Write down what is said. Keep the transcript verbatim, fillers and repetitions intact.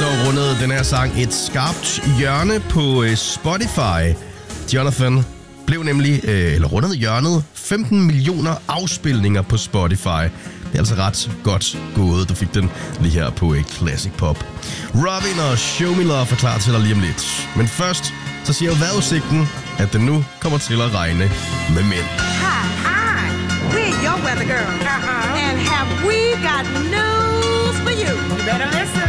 dog rundet den her sang et skarpt hjørne på Spotify. Jonathan blev nemlig, øh, eller rundet hjørnet, femten millioner afspilninger på Spotify. Det er altså ret godt gået. Du fik den lige her på et Classic Pop. Robin og Show Me Love er klar til dig lige om lidt. Men først, så siger vejrudsigten, at den nu kommer til at regne med mænd. Hi, hi. We're your weather girl. Uh-huh. And have we got news for you? You better listen.